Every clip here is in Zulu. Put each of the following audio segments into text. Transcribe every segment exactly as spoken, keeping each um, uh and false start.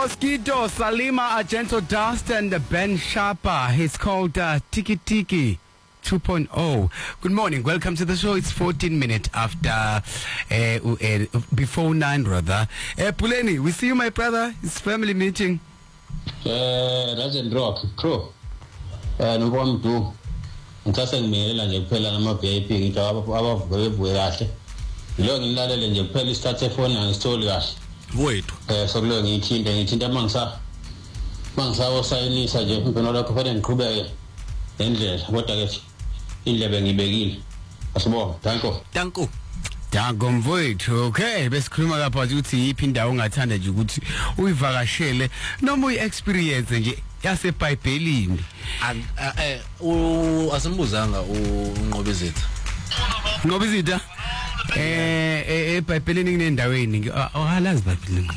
Mosquito, Salima, Argento Dust, and Ben Sharpa. It's called uh, Tiki Tiki two point oh. Good morning. Welcome to the show. It's fourteen minutes after, uh, uh, before nine, rather. Uh, Puleni, we see you, my brother. It's family meeting. Uh, Rajan Rock, Crow. Uh, no one do. Ntaseng mela nje kuphela nama V I P ngithi abavuke kahle. Lo ngilalela nje kuphela istart phone angistoli kahle. Wethu. Eh sokulo ngithinde ngithinta mangisa. Mangisa osayinisa nje impela lokho kufanele ngiqhubeke endlela kodwa ke indlebe ngibekile. Asibonga. Danko. Danko. Danko mfowethu. Okay, besikhuluma lapha ukuthi iphi indawo ongathanda nje ukuthi uyivakashele noma uyi-experience nje yaseBhayibhelini. Eh u asimbuzanga uNqobizitha. Nqobizitha eh eBhayibhelini kunendaweni awalazi iBhayibhelini.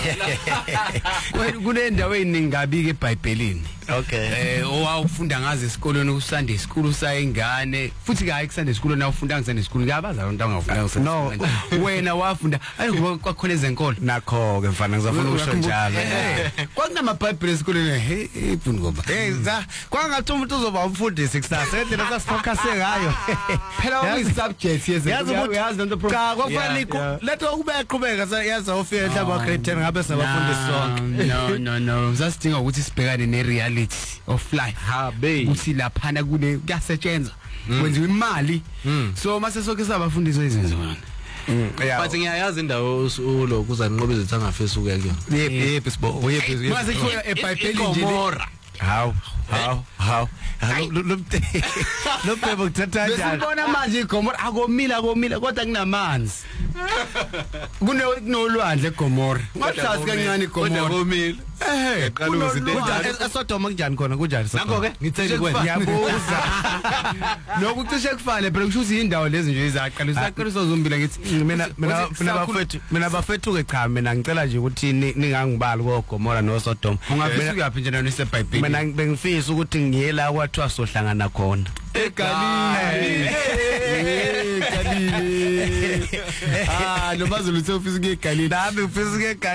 Kunendaweni ngabike eBhayibhelini. Okay. Eh owawufunda ngaze esikolweni uSunday school usayingane futhi hayi kuSunday school na ufunda ngeSunday school ngabaza abantu angafunda no wena wafunda ayi kwakhona ezenkolo nakho ke mfana ngizafuna ukusho njalo. Kwakunama Bible esikolweni hey iphuni ngoba hey za kwangathi umuntu uzoba umfundisi kusasa endlela sasifocuse ngayo phela uyi subject yeze uyazi lento cha kwafanele letho kube yaqhubeka yaza ufika enhlaba grade ten ngabe sabafundisi sonke. No no no sasidinga ukuthi sibhekane ne reality of life. Ha be uthi laphana kule kuyasetshenzwa kwenziwa imali so mase sonke sabafundisi izinto zona. Bathi ngiyayazi indawo ulo kuzanqobizitha angafisa ukuya kuyona. Yephi yephi sibo yephi mase kuya eBhayibhelini nje. Haw haw haw lo lo phebo kuthatha njani sibona manje iGomora akomila akomila kodwa kunamanzi kunolwandle eGomora ngahlazi kancane iGomora akomila eh qaluzi into eSodoma kunjani khona kunjani nakho ke ngithele kwena ngiyabuza nokucishe kufane phela kusho ukuthi indawo lezi nje izaqala usaqala uzozumbila ngithi mina mina mina bafethu mina bafethu ke cha mina ngicela nje ukuthi ningangibali koGomora noSodoma ungafisa kuyaphi nje nani eBhayibhelini mina bengifisa ukuthi ngiyela kwathiwa sohlangana khona eGalile eGalile ah lo bazulu ufisa ukuye eGalile nami ngifisa ukuye